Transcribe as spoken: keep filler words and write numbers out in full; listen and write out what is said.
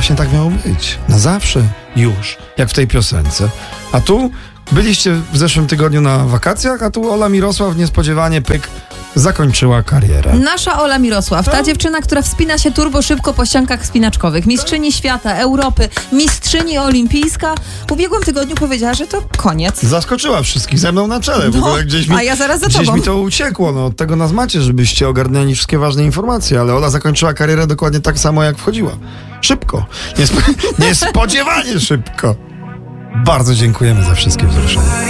właśnie tak miało być. Na zawsze już, jak w tej piosence. A tu byliście w zeszłym tygodniu na wakacjach, a tu Ola Mirosław niespodziewanie pyk zakończyła karierę. Nasza Ola Mirosław, ta To? dziewczyna, która wspina się turbo szybko po ściankach wspinaczkowych, mistrzyni świata, Europy, mistrzyni olimpijska, w ubiegłym tygodniu powiedziała, że to koniec. Zaskoczyła wszystkich ze mną na czele. W No, ogóle gdzieś mi, a ja zaraz za gdzieś tobą. mi to uciekło. No, od tego nas macie, żebyście ogarnęli wszystkie ważne informacje, ale Ola zakończyła karierę dokładnie tak samo, jak wchodziła. Szybko. Niespo- niespodziewanie szybko. Bardzo dziękujemy za wszystkie wzruszenia.